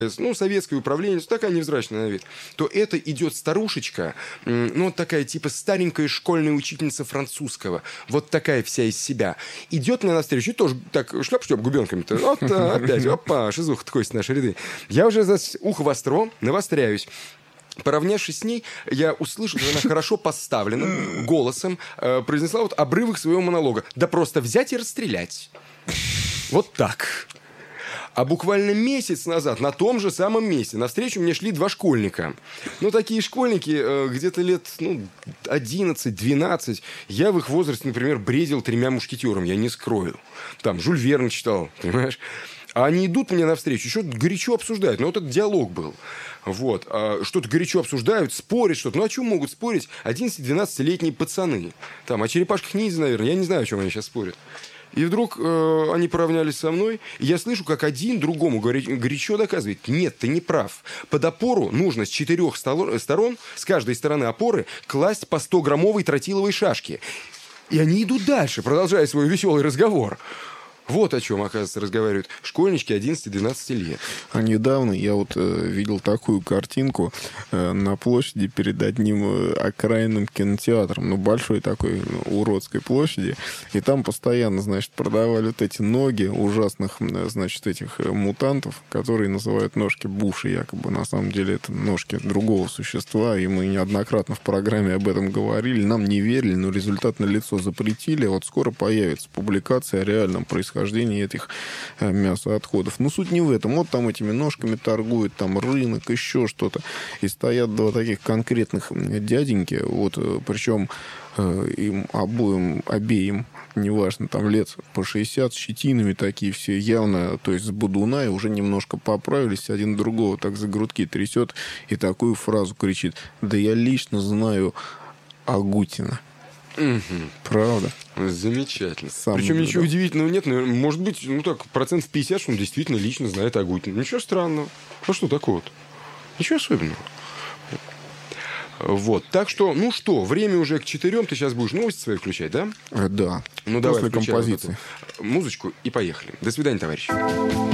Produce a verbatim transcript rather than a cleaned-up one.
ну, советское управление, такая невзрачная на вид, то это идет старушечка, ну, вот такая типа старенькая школьная учительница французского, вот такая вся из себя. Идет мне навстречу, и тоже так шляп-шлеп губенками-то, вот опять, опа, шизуха-то косит наши ряды. Я уже за ухо востро навостряюсь. Поравнявшись с ней, я услышал, что она хорошо поставленным голосом э, произнесла вот обрывок своего монолога. Да просто взять и расстрелять. Вот так. А буквально месяц назад на том же самом месте навстречу мне шли два школьника. Ну, такие школьники, э, где-то лет ну, одиннадцать-двенадцать. Я в их возрасте, например, бредил тремя мушкетерами, я не скрою. Там Жюль Верна читал, понимаешь? А они идут мне навстречу, что-то горячо обсуждают. Ну, вот этот диалог был. Вот. А что-то горячо обсуждают, спорят что-то. Ну, о чем могут спорить одиннадцати-двенадцатилетние пацаны? Там, о черепашках-ниндзя, наверное. Я не знаю, о чем они сейчас спорят. И вдруг э, они поравнялись со мной, и я слышу, как один другому горячо доказывает: нет, ты не прав. Под опору нужно с четырех сторон, с каждой стороны опоры, класть по сто-граммовой тротиловой шашке. И они идут дальше, продолжая свой веселый разговор. Вот о чем, оказывается, разговаривают школьнички одиннадцати-двенадцати лет. А недавно я вот э, видел такую картинку э, на площади перед одним э, окраинным кинотеатром, ну, большой такой, ну, уродской площади, и там постоянно, значит, продавали вот эти ноги ужасных, значит, этих э, мутантов, которые называют ножки Буши, якобы. На самом деле это ножки другого существа, и мы неоднократно в программе об этом говорили, нам не верили, но результат налицо, запретили, вот скоро появится публикация о реальном происхождении этих э, мясоотходов. Но суть не в этом. Вот там этими ножками торгуют, там рынок, еще что-то. И стоят два таких конкретных дяденьки, вот, причем э, им обоим, обеим, неважно, там лет по шестьдесят, с щетинами такие все, явно, то есть с бодуна, и уже немножко поправились, один другого так за грудки трясет и такую фразу кричит: да я лично знаю Агутина. Угу. Правда. Замечательно. Сам Причем наблюдал. ничего удивительного нет. Может быть, ну так, процентов пятьдесят, что он действительно лично знает Агутина. Ничего странного. Ну что такого-то? Ничего особенного. Вот. Так что, ну что, время уже к четырем. Ты сейчас будешь новости свои включать, да? Да. Ну давай, После включай композиции. вот эту музычку и поехали. До свидания, товарищи.